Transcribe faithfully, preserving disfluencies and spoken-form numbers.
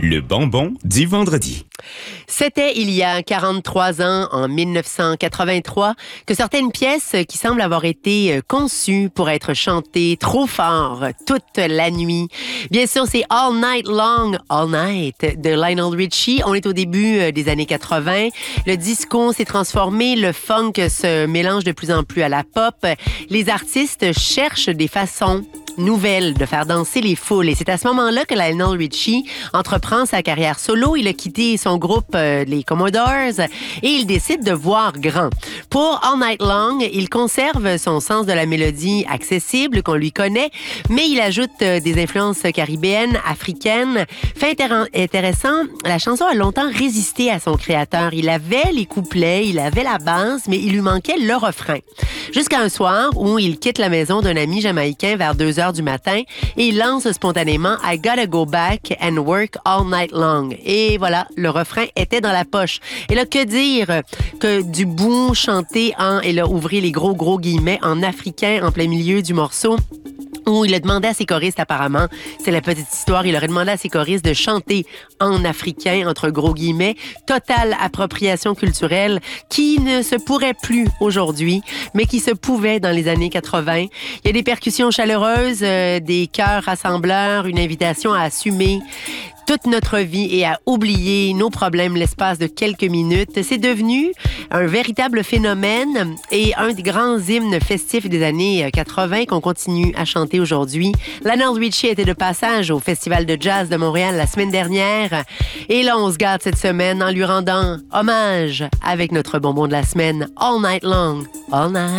Le bonbon du vendredi. C'était il y a quarante-trois ans, en dix-neuf cent quatre-vingt-trois, que certaines pièces qui semblent avoir été conçues pour être chantées trop fort toute la nuit. Bien sûr, c'est All Night Long, All Night de Lionel Richie. On est au début des années quatre-vingts. Le disco s'est transformé, le funk se mélange de plus en plus à la pop. Les artistes cherchent des façons nouvelle de faire danser les foules. Et c'est à ce moment-là que Lionel Richie entreprend sa carrière solo. Il a quitté son groupe, euh, les Commodores, et il décide de voir grand. Pour All Night Long, il conserve son sens de la mélodie accessible qu'on lui connaît, mais il ajoute euh, des influences caribéennes, africaines. Fait intér- intéressant, la chanson a longtemps résisté à son créateur. Il avait les couplets, il avait la base, mais il lui manquait le refrain. Jusqu'à un soir où il quitte la maison d'un ami jamaïcain vers deux heures du matin et il lance spontanément I gotta go back and work all night long. Et voilà, le refrain était dans la poche. Et là, que dire que du bout chanté en, et là, ouvrez les gros, gros guillemets, en africain en plein milieu du morceau, où il a demandé à ses choristes, apparemment, c'est la petite histoire, il aurait demandé à ses choristes de chanter en africain, entre gros guillemets, totale appropriation culturelle qui ne se pourrait plus aujourd'hui, mais qui se pouvait dans les années quatre-vingts. Il y a des percussions chaleureuses, euh, des chœurs rassembleurs, une invitation à assumer toute notre vie et à oublier nos problèmes l'espace de quelques minutes. C'est devenu un véritable phénomène et un des grands hymnes festifs des années quatre-vingts qu'on continue à chanter aujourd'hui. Lionel Richie était de passage au Festival de jazz de Montréal la semaine dernière. Et là, on se garde cette semaine en lui rendant hommage avec notre bonbon de la semaine, All Night Long, All Night.